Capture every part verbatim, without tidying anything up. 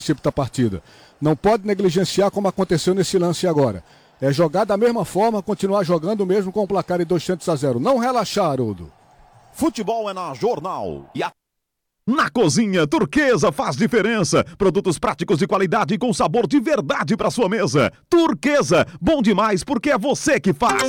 princípio da partida. Não pode negligenciar como aconteceu nesse lance agora. É jogar da mesma forma, continuar jogando mesmo com o placar de dois a zero. Não relaxar, Haroldo. Futebol é na Jornal. E a... Na cozinha, Turquesa faz diferença. Produtos práticos de qualidade e com sabor de verdade para sua mesa. Turquesa, bom demais porque é você que faz.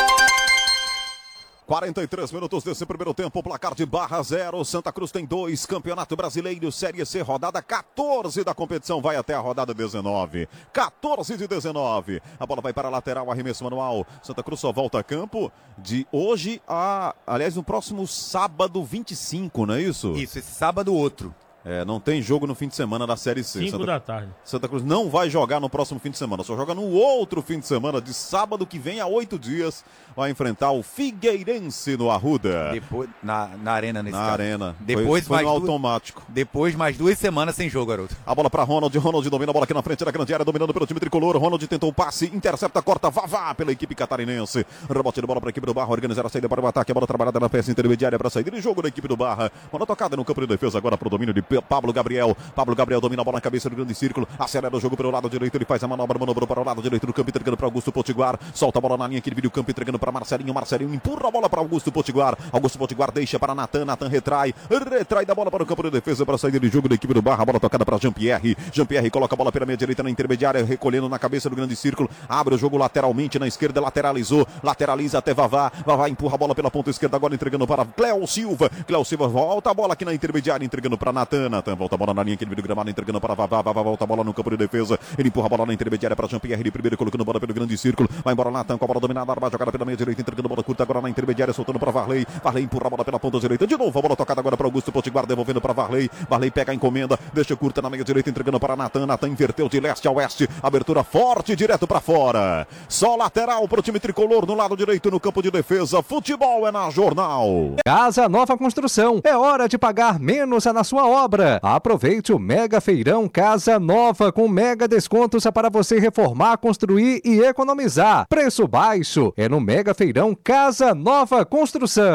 quarenta e três minutos desse primeiro tempo, placar de Barra zero, Santa Cruz tem dois, Campeonato Brasileiro, Série C, rodada quatorze da competição, vai até a rodada dezenove, quatorze de dezenove, a bola vai para a lateral, arremesso manual, Santa Cruz só volta a campo de hoje a, aliás, no próximo sábado vinte e cinco, não é isso? Isso, esse sábado outro. É, não tem jogo no fim de semana da Série C. cinco Santa... da tarde. Santa Cruz não vai jogar no próximo fim de semana, só joga no outro fim de semana, de sábado que vem a oito dias, vai enfrentar o Figueirense no Arruda. Depois, na, na arena nesse Na caso. arena. Depois foi, foi mais no duas, automático. Depois mais duas semanas sem jogo, garoto. A bola para Ronald, Ronald domina a bola aqui na frente da grande área, dominando pelo time tricolor. Ronald tentou o passe, intercepta, corta, Vavá pela equipe catarinense. Rebote de bola para a equipe do Barra, organizar a saída para o ataque, a bola trabalhada na peça intermediária para a saída de jogo da equipe do Barra. Bola tocada no campo de defesa agora para o domínio de Pablo Gabriel. Pablo Gabriel domina a bola na cabeça do grande círculo, acelera o jogo pelo lado direito, ele faz a manobra, manobrou para o lado direito do campo, entregando para Augusto Potiguar, solta a bola na linha que divide o campo, entregando para Marcelinho, Marcelinho empurra a bola para Augusto Potiguar, Augusto Potiguar deixa para Natan, Natan retrai, retrai da bola para o campo de defesa para a saída de jogo da equipe do Barra, a bola tocada para Jean-Pierre, Jean-Pierre coloca a bola pela meia direita na intermediária, recolhendo na cabeça do grande círculo, abre o jogo lateralmente na esquerda, lateralizou, lateraliza até Vavá, Vavá empurra a bola pela ponta esquerda, agora entregando para Cléo Silva, Cléo Silva volta a bola aqui na intermediária, entregando para Natan, Natan volta a bola na linha que divide o gramado, entregando para Vavá, Vavá volta a bola no campo de defesa, ele empurra a bola na intermediária para Jean-Pierre de primeiro, colocando a bola pelo grande círculo, vai embora Natan com a bola dominada, vai jogada pela meia direita, entregando a bola curta agora na intermediária, soltando para Varley, Varley empurra a bola pela ponta direita, de novo a bola tocada agora para Augusto Potiguar, devolvendo para Varley, Varley pega a encomenda, deixa curta na meia direita, entregando para Natan, Natan inverteu de leste a oeste, abertura forte, direto para fora, só lateral para o time tricolor no lado direito no campo de defesa, futebol é na Jornal. Casa Nova Construção, é hora de pagar menos na sua obra, aproveite o mega feirão Casa Nova com mega descontos para você reformar, construir e economizar. Preço baixo é no Mega Feirão Casa Nova Construção.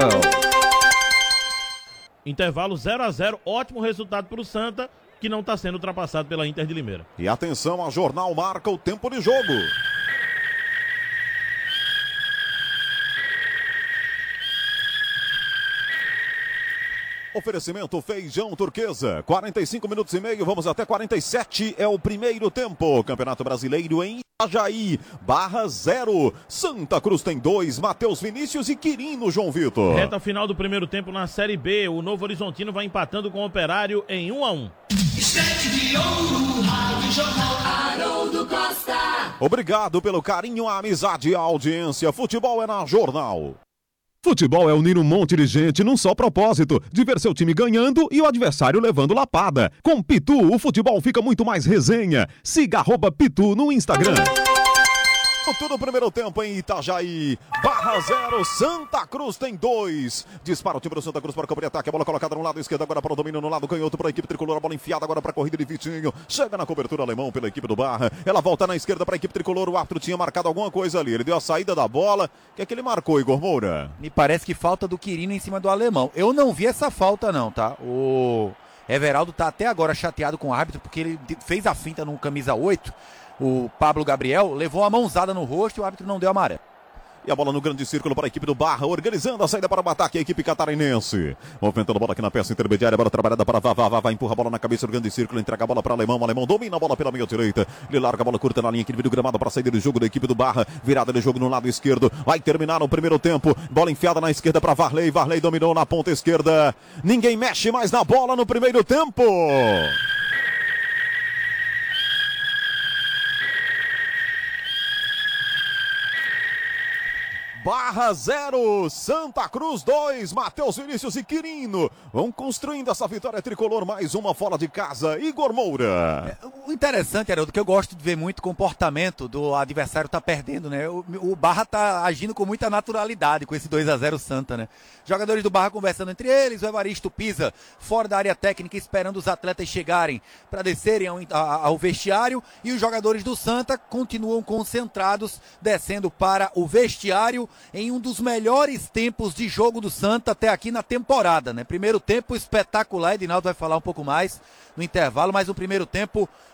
Intervalo zero a zero, ótimo resultado para o Santa, que não está sendo ultrapassado pela Inter de Limeira. E atenção, a Jornal marca o tempo de jogo. Oferecimento Feijão Turquesa, quarenta e cinco minutos e meio, vamos até quarenta e sete, é o primeiro tempo. Campeonato Brasileiro em Itajaí, Barra zero, Santa Cruz tem dois, Matheus Vinícius e Quirino, João Vitor. Reta final do primeiro tempo na Série B, o Novo Horizontino vai empatando com o Operário em um a um. de ouro, Rádio Jornal Haroldo Costa. Obrigado pelo carinho, a amizade e a audiência. Futebol é na Jornal. Futebol é unir um monte de gente num só propósito, de ver seu time ganhando e o adversário levando lapada. Com Pitu, o futebol fica muito mais resenha. Siga arroba Pitu no Instagram. Tudo no primeiro tempo em Itajaí, Barra zero, Santa Cruz tem dois. Dispara o time do Santa Cruz para o campo de ataque, a bola colocada no lado esquerdo, agora para o domínio no lado canhoto para a equipe tricolor, a bola enfiada agora para a corrida de Vitinho, chega na cobertura alemão pela equipe do Barra, ela volta na esquerda para a equipe tricolor, o árbitro tinha marcado alguma coisa ali, ele deu a saída da bola, o que é que ele marcou, Igor Moura? Me parece que falta do Quirino em cima do alemão, eu não vi essa falta não, tá? O Everaldo tá até agora chateado com o árbitro, porque ele fez a finta no camisa oito, o Pablo Gabriel levou a mãozada no rosto e o árbitro não deu amarelo. E a bola no grande círculo para a equipe do Barra, organizando a saída para o ataque, a equipe catarinense. Movimentando a bola aqui na peça intermediária, a bola trabalhada para Vavá, Vavá empurra a bola na cabeça do grande círculo, entrega a bola para o Alemão, o Alemão domina a bola pela meia direita, ele larga a bola curta na linha que divide o gramado para a saída de jogo da equipe do Barra, virada de jogo no lado esquerdo, vai terminar no primeiro tempo, bola enfiada na esquerda para Varley, Varley dominou na ponta esquerda, ninguém mexe mais na bola no primeiro tempo. Barra zero, Santa Cruz dois, Matheus Vinícius e Quirino vão construindo essa vitória tricolor, mais uma fora de casa, Igor Moura. É, O interessante, Haroldo, que eu gosto de ver muito o comportamento do adversário tá perdendo, né? O, o Barra tá agindo com muita naturalidade com esse dois a zero Santa, né? Jogadores do Barra conversando entre eles, o Evaristo pisa fora da área técnica esperando os atletas chegarem para descerem ao, ao vestiário e os jogadores do Santa continuam concentrados descendo para o vestiário em um dos melhores tempos de jogo do Santa até aqui na temporada, né? Primeiro tempo espetacular, Edinaldo vai falar um pouco mais no intervalo, mas o primeiro tempo